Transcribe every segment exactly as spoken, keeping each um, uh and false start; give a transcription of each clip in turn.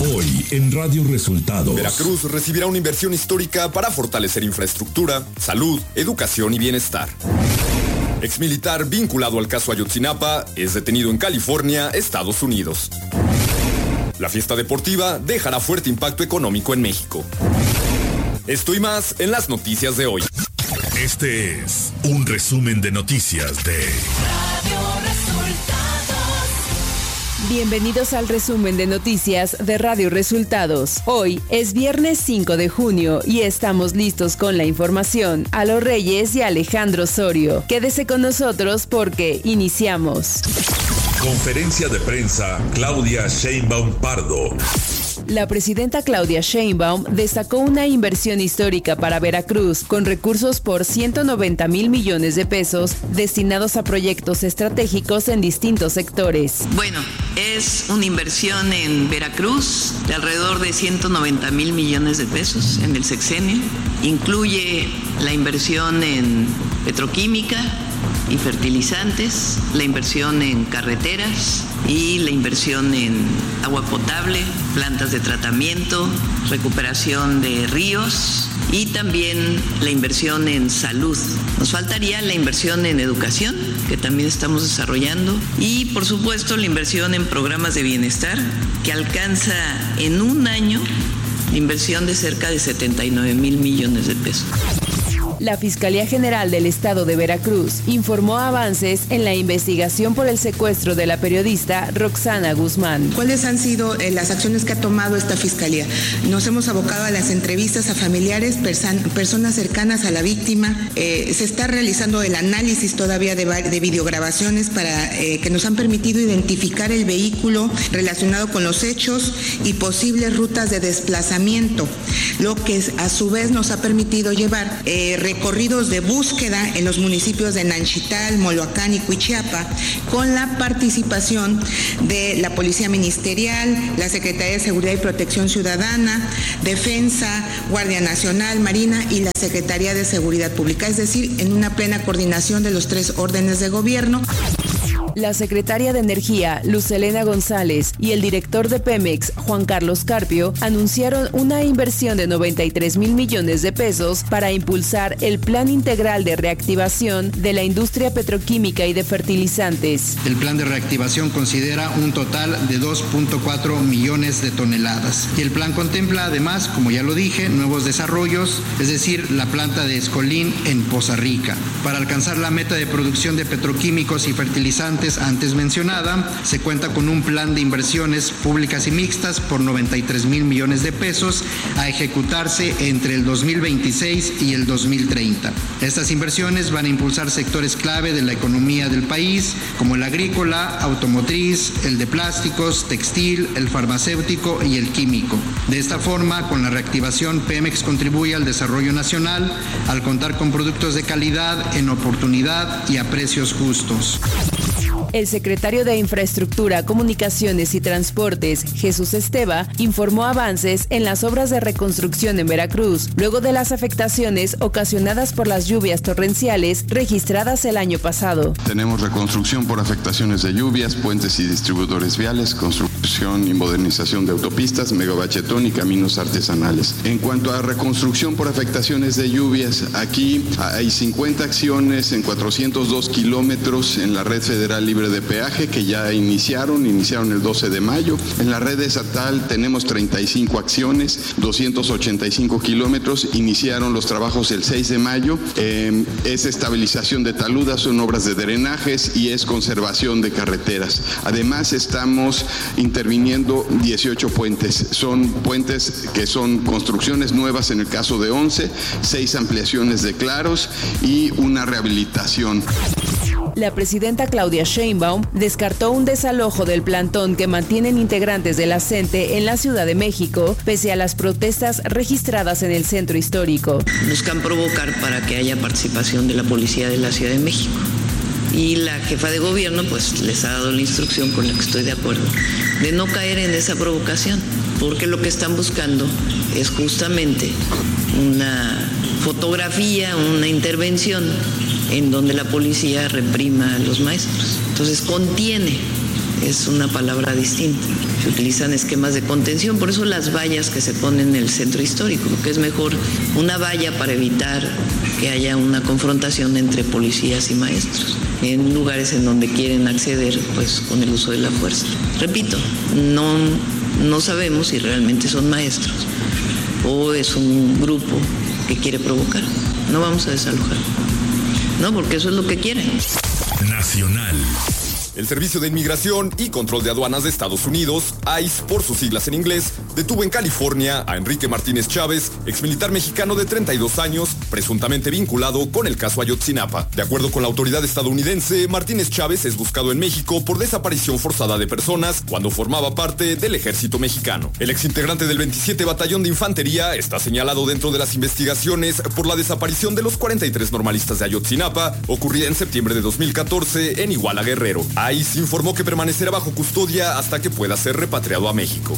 Hoy en Radio Resultados. Veracruz recibirá una inversión histórica para fortalecer infraestructura, salud, educación y bienestar. Exmilitar vinculado al caso Ayotzinapa es detenido en California, Estados Unidos. La fiesta deportiva dejará fuerte impacto económico en México. Esto y más en las noticias de hoy. Este es un resumen de noticias de Radio Resultados. Bienvenidos al resumen de noticias de Radio Resultados. Hoy es viernes cinco de junio y estamos listos con la información. A los Reyes y Alejandro Osorio. Quédese con nosotros porque iniciamos. Conferencia de prensa Claudia Sheinbaum Pardo. La presidenta Claudia Sheinbaum destacó una inversión histórica para Veracruz con recursos por ciento noventa mil millones de pesos destinados a proyectos estratégicos en distintos sectores. Bueno, es una inversión en Veracruz de alrededor de ciento noventa mil millones de pesos en el sexenio. Incluye la inversión en petroquímica y fertilizantes, la inversión en carreteras y la inversión en agua potable, plantas de tratamiento, recuperación de ríos y también la inversión en salud. Nos faltaría la inversión en educación, que también estamos desarrollando, y por supuesto la inversión en programas de bienestar, que alcanza en un año la inversión de cerca de setenta y nueve mil millones de pesos. La Fiscalía General del Estado de Veracruz informó avances en la investigación por el secuestro de la periodista Roxana Guzmán. ¿Cuáles han sido eh, las acciones que ha tomado esta Fiscalía? Nos hemos abocado a las entrevistas a familiares, persan, personas cercanas a la víctima. Eh, se está realizando el análisis todavía de, de videograbaciones para eh, que nos han permitido identificar el vehículo relacionado con los hechos y posibles rutas de desplazamiento, lo que a su vez nos ha permitido llevar eh, recorridos de búsqueda en los municipios de Nanchital, Moloacán y Cuichiapa, con la participación de la Policía Ministerial, la Secretaría de Seguridad y Protección Ciudadana, Defensa, Guardia Nacional, Marina y la Secretaría de Seguridad Pública, es decir, en una plena coordinación de los tres órdenes de gobierno. La secretaria de Energía, Luz Helena González, y el director de Pemex, Juan Carlos Carpio, anunciaron una inversión de noventa y tres mil millones de pesos para impulsar el Plan Integral de Reactivación de la Industria Petroquímica y de Fertilizantes. El plan de reactivación considera un total de dos punto cuatro millones de toneladas. Y el plan contempla además, como ya lo dije, nuevos desarrollos, es decir, la planta de Escolín en Poza Rica. Para alcanzar la meta de producción de petroquímicos y fertilizantes antes mencionada, se cuenta con un plan de inversiones públicas y mixtas por noventa y tres mil millones de pesos a ejecutarse entre el dos mil veintiséis y el dos mil treinta. Estas inversiones van a impulsar sectores clave de la economía del país, como el agrícola, automotriz, el de plásticos, textil, el farmacéutico y el químico. De esta forma, con la reactivación, Pemex contribuye al desarrollo nacional al contar con productos de calidad, en oportunidad y a precios justos. El secretario de Infraestructura, Comunicaciones y Transportes, Jesús Esteva, informó avances en las obras de reconstrucción en Veracruz, luego de las afectaciones ocasionadas por las lluvias torrenciales registradas el año pasado. Tenemos reconstrucción por afectaciones de lluvias, puentes y distribuidores viales, construcción y modernización de autopistas, megabachetón y caminos artesanales. En cuanto a reconstrucción por afectaciones de lluvias, aquí hay cincuenta acciones en cuatrocientos dos kilómetros en la red federal libre de peaje que ya iniciaron, iniciaron el doce de mayo. En la red estatal tenemos treinta y cinco acciones, doscientos ochenta y cinco kilómetros, iniciaron los trabajos el seis de mayo. Eh, es estabilización de taludas, son obras de drenajes y es conservación de carreteras. Además estamos interviniendo dieciocho puentes, son puentes que son construcciones nuevas en el caso de once, seis ampliaciones de claros y una rehabilitación. La presidenta Claudia Sheinbaum descartó un desalojo del plantón que mantienen integrantes de la CENTE en la Ciudad de México, pese a las protestas registradas en el centro histórico. Buscan provocar para que haya participación de la policía de la Ciudad de México. Y la jefa de gobierno pues les ha dado la instrucción, con la que estoy de acuerdo, de no caer en esa provocación, porque lo que están buscando es justamente una fotografía, una intervención en donde la policía reprima a los maestros. Entonces contiene, es una palabra distinta. Se utilizan esquemas de contención, por eso las vallas que se ponen en el centro histórico, porque es mejor una valla para evitar que haya una confrontación entre policías y maestros en lugares en donde quieren acceder pues con el uso de la fuerza. Repito, no, no sabemos si realmente son maestros o es un grupo que quiere provocar. No vamos a desalojar, no, porque eso es lo que quieren. Nacional. El Servicio de Inmigración y Control de Aduanas de Estados Unidos, I C E por sus siglas en inglés, detuvo en California a Enrique Martínez Chávez, exmilitar mexicano de treinta y dos años, presuntamente vinculado con el caso Ayotzinapa. De acuerdo con la autoridad estadounidense, Martínez Chávez es buscado en México por desaparición forzada de personas cuando formaba parte del ejército mexicano. El exintegrante del veintisiete Batallón de Infantería está señalado dentro de las investigaciones por la desaparición de los cuarenta y tres normalistas de Ayotzinapa, ocurrida en septiembre de dos mil catorce en Iguala, Guerrero. I C E informó que permanecerá bajo custodia hasta que pueda ser repatriado a México.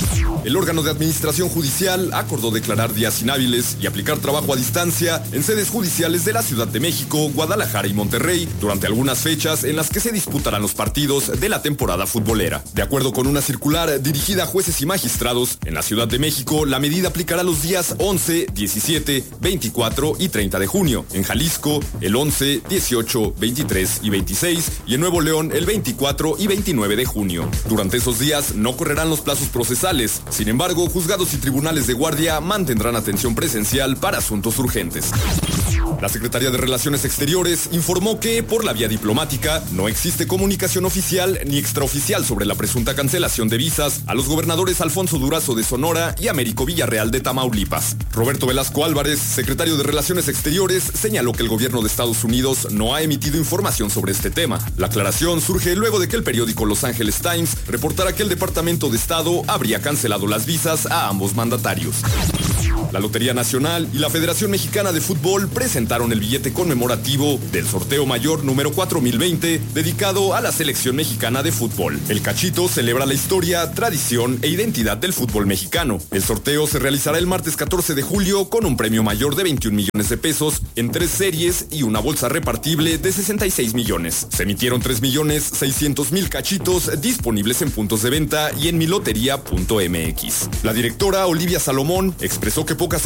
El órgano de administración judicial acordó declarar días inhábiles y aplicar trabajo a distancia en sedes judiciales de la Ciudad de México, Guadalajara y Monterrey durante algunas fechas en las que se disputarán los partidos de la temporada futbolera. De acuerdo con una circular dirigida a jueces y magistrados, en la Ciudad de México la medida aplicará los días once, diecisiete, veinticuatro y treinta de junio. En Jalisco, el once, dieciocho, veintitrés y veintiséis y en Nuevo León el veinticuatro y veintinueve de junio. Durante esos días no correrán los plazos procesales. Sin embargo, juzgados y tribunales de guardia mantendrán atención presencial para asuntos urgentes. La Secretaría de Relaciones Exteriores informó que, por la vía diplomática, no existe comunicación oficial ni extraoficial sobre la presunta cancelación de visas a los gobernadores Alfonso Durazo de Sonora y Américo Villarreal de Tamaulipas. Roberto Velasco Álvarez, secretario de Relaciones Exteriores, señaló que el gobierno de Estados Unidos no ha emitido información sobre este tema. La aclaración surge luego de que el periódico Los Angeles Times reportara que el Departamento de Estado habría cancelado las visas a ambos mandatarios. La Lotería Nacional y la Federación Mexicana de Fútbol presentaron el billete conmemorativo del sorteo mayor número cuatro mil veinte dedicado a la selección mexicana de fútbol. El cachito celebra la historia, tradición e identidad del fútbol mexicano. El sorteo se realizará el martes catorce de julio con un premio mayor de veintiún millones de pesos en tres series y una bolsa repartible de sesenta y seis millones. Se emitieron tres millones seiscientos mil cachitos disponibles en puntos de venta y en milotería punto m x. La directora Olivia Salomón expresó que pocas